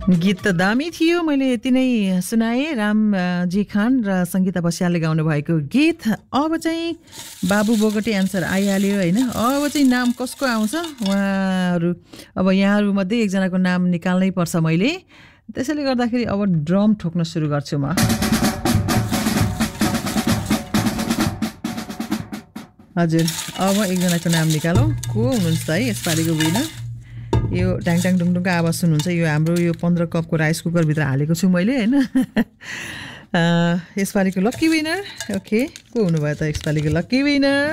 गीत त दामी थियो, मैले यति नै सुनाएँ। रामजी खान र सङ्गीता बस्यालले गाउनु भएको गीत। अब चाहिँ बाबु बोगटी एन्सर आइहाल्यो होइन। अब चाहिँ नाम कसको आउँछ उहाँहरू, अब यहाँहरूमध्ये एकजनाको नाम निकाल्नै पर्छ मैले। त्यसैले गर्दाखेरि अब ड्रम ठोक्न सुरु गर्छु म। हजुर, अब एकजनाको नाम निकालौँ। को हुनुहुन्छ है यसपालिको विनर? यो ट्याङ डुङडुङको आवाज सुन्नुहुन्छ, यो हाम्रो यो 15 कपको राइस कुकरभित्र हालेको छु मैले होइन। यसपालिको लक्की विनर, ओके, को हुनुभयो त यसपालिको लक्की विनर?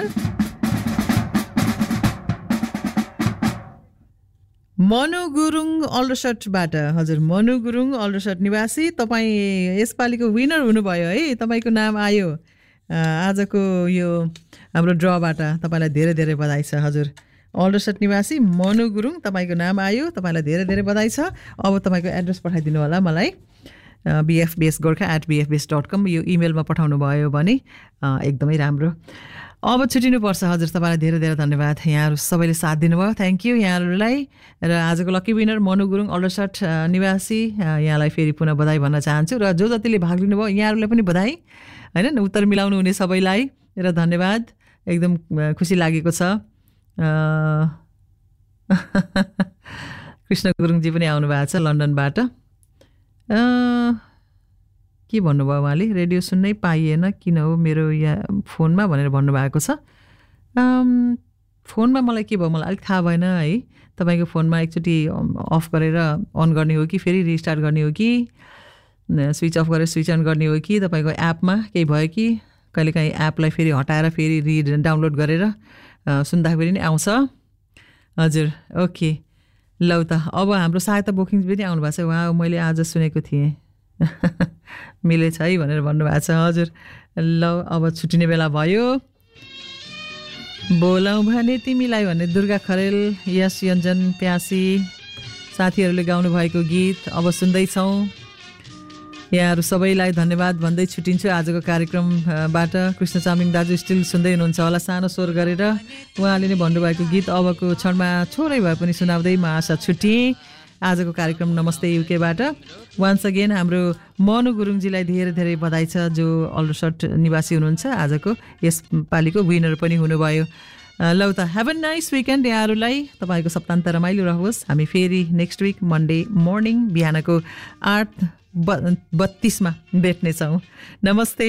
मनु गुरुङ अल्डरसटबाट। हजुर, मनु गुरुङ अल्डरसट निवासी, तपाईँ यसपालिको विनर हुनुभयो है। तपाईँको नाम आयो आजको यो हाम्रो ड्रबाट। तपाईँलाई धेरै धेरै बधाई छ। हजुर, अल्डरसट निवासी मनु गुरुङ, तपाईँको नाम आयो, तपाईँलाई धेरै धेरै बधाई छ। अब तपाईँको एड्रेस पठाइदिनु होला मलाई, bfbsgorkha@bfbs.com यो इमेलमा पठाउनु भयो भने एकदमै राम्रो। अब छुटिनुपर्छ। हजुर, तपाईँलाई धेरै धेरै धन्यवाद, यहाँहरू सबैले साथ दिनुभयो, थ्याङ्क यू यहाँहरूलाई। र आजको लकी विनर मनु गुरुङ अल्डरसट निवासी, यहाँलाई फेरि पुनः बधाई भन्न चाहन्छु। र जो जतिले भाग लिनुभयो यहाँहरूलाई पनि बधाई होइन, उत्तर मिलाउनु हुने सबैलाई र धन्यवाद, एकदम खुसी लागेको छ। कृष्ण गुरुङजी पनि आउनु भएको छ लन्डनबाट। के भन्नुभयो उहाँले? रेडियो सुन्नै पाइएन किन हो मेरो यहाँ फोनमा भनेर भन्नुभएको छ। फोनमा मलाई के भयो मलाई अलिक थाहा भएन है। तपाईँको फोनमा एकचोटि अफ गरेर अन गर्ने हो कि फेरि रिस्टार्ट गर्ने हो कि स्विच अफ गरेर स्विच अन गर्ने हो कि तपाईँको एपमा केही भयो कि कहिलेकाहीँ एपलाई फेरि हटाएर फेरि डाउनलोड गरेर सुन्दाखेरि नै आउँछ। हजुर, ओके, ल त अब हाम्रो सहायता बुकिङ पनि आउनु भएको छ। उहाँ मैले आज सुनेको थिएँ मिलेछ है भनेर भन्नुभएको छ। हजुर, ल अब छुट्टिने बेला भयो। बोलाउँ भने तिमीलाई भन्ने दुर्गा खरेल, यस योन्जन प्यासी साथीहरूले गाउनु भएको गीत अब सुन्दैछौँ। यहाँहरू सबैलाई धन्यवाद भन्दै छुट्टिन्छु आजको कार्यक्रमबाट। कृष्ण चामिङ दाजु स्टिल सुन्दै हुनुहुन्छ होला सानो स्वर गरेर, उहाँले नै भन्नुभएको गीत अबको क्षणमा छोरै भए पनि सुनाउँदै म आशा छुट्टिएँ आजको कार्यक्रम नमस्ते युकेबाट। वान्स अगेन हाम्रो मनु गुरुङजीलाई धेरै धेरै बधाई छ, जो अल्डरसट निवासी हुनुहुन्छ, आजको यसपालिको विनर पनि हुनुभयो। ल त ह्याभ अ नाइस विकेन्ड यहाँहरूलाई, तपाईँको सप्तान्त रमाइलो रहोस्। हामी फेरि नेक्स्ट विक मन्डे मर्निङ बिहानको 8:32 भेट्नेछौँ। नमस्ते।